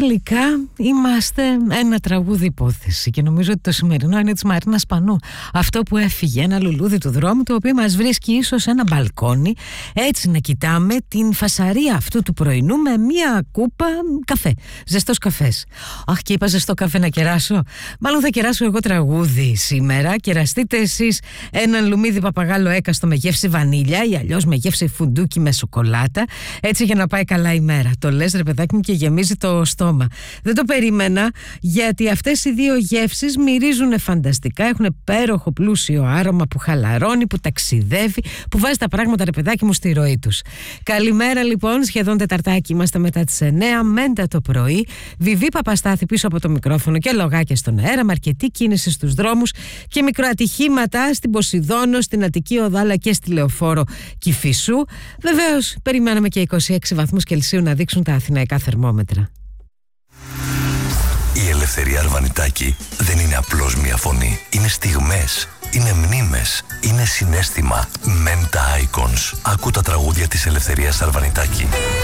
τελικά είμαστε ένα τραγούδι υπόθεση και νομίζω ότι το σημερινό είναι της Μαρίνα Πανού. Αυτό που έφυγε, ένα λουλούδι του δρόμου, το οποίο μας βρίσκει ίσως σε ένα μπαλκόνι, έτσι να κοιτάμε την φασαρία αυτού του πρωινού με μία κούπα καφέ, ζεστός καφές. Αχ, και είπα ζεστό καφέ να κεράσω. Μάλλον θα κεράσω εγώ τραγούδι σήμερα. Κεραστείτε εσείς έναν λουμίδι παπαγάλο έκαστο με γεύση βανίλια ή αλλιώς με γεύση φουντούκι με σοκολάτα, έτσι για να πάει καλά η μέρα. Το λες, ρε παιδάκι μου, και γεμίζει το στόμα. Δεν το περίμενα, γιατί αυτές οι δύο γεύσεις μυρίζουν φανταστικά. Έχουν υπέροχο πλούσιο άρωμα που χαλαρώνει, που ταξιδεύει, που βάζει τα πράγματα, ρε παιδάκι μου, στη ροή τους. Καλημέρα λοιπόν, σχεδόν Τεταρτάκι είμαστε μετά τις 9, μέντα το πρωί. Βιβί Παπαστάθη πίσω από το μικρόφωνο και λογάκια στον αέρα, με αρκετή κίνηση στους δρόμους και μικροατυχήματα στην Ποσειδώνο, στην Αττική Οδό αλλά και στη Λεωφόρο Κηφισού. Βεβαίως, περιμέναμε και 26 βαθμούς Κελσίου να δείξουν τα αθηναϊκά θερμόμετρα. Η Ελευθερία Αρβανιτάκη δεν είναι απλώς μια φωνή. Είναι στιγμές, είναι μνήμες, είναι συναίσθημα. Menta Icons. Ακού τα τραγούδια της Ελευθερίας Αρβανιτάκη.